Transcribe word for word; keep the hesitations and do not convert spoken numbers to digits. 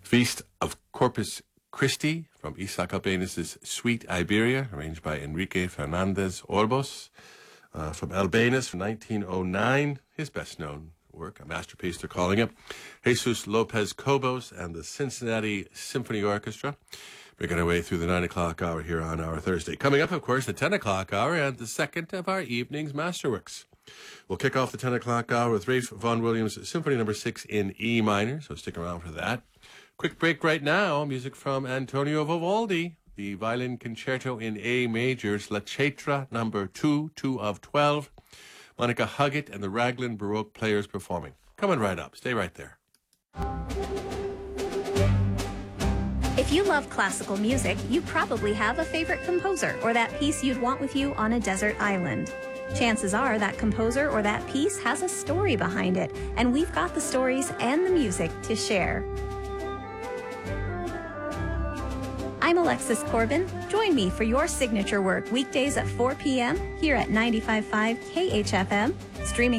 Feast of Corpus Christi from Isaac Albéniz' Sweet Iberia, arranged by Enrique Fernandez Orbos. Uh, from Albéniz from nineteen oh nine, his best-known work, a masterpiece they're calling it. Jesus Lopez Cobos and the Cincinnati Symphony Orchestra. Making our way through the nine o'clock hour here on our Thursday. Coming up, of course, the ten o'clock hour and the second of our evening's Masterworks. We'll kick off the ten o'clock hour with Ralph Vaughan Williams' Symphony Number six in E minor, so stick around for that. Quick break right now. Music from Antonio Vivaldi. The Violin Concerto in A majors, La Cetra Number two, two of twelve. Monica Huggett and the Raglan Baroque Players performing. Coming right up. Stay right there. If you love classical music, you probably have a favorite composer or that piece you'd want with you on a desert island. Chances are that composer or that piece has a story behind it, and we've got the stories and the music to share. I'm Alexis Corbin. Join me for your signature work weekdays at four p.m. here at ninety-five point five K H F M, streaming